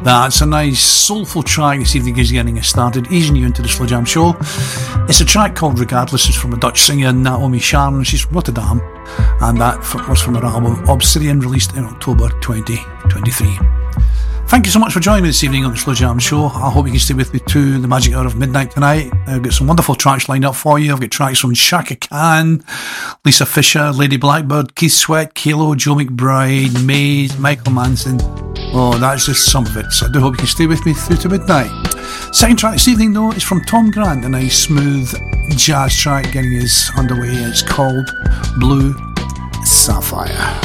That's a nice soulful track this evening is getting us started, easing you into the Slow Jam Show. It's a track called Regardless. It's from a Dutch singer, Naomi Sharon. She's from Rotterdam, and that was from her album Obsidian, released in October 2023. Thank you so much for joining me this evening on the Slow Jam Show. I hope you can stay with me to the magic hour of midnight tonight. I've got some wonderful tracks lined up for you. I've got tracks from Chaka Khan, Lisa Fisher, Lady Blackbird, Keith Sweat, Kalo, Joe McBride, Maze, Michael Manson. Oh, that's just some of it. So I do hope you can stay with me through to midnight. Second track this evening, though, is from Tom Grant, a nice smooth jazz track getting us underway. It's called Blue Sapphire.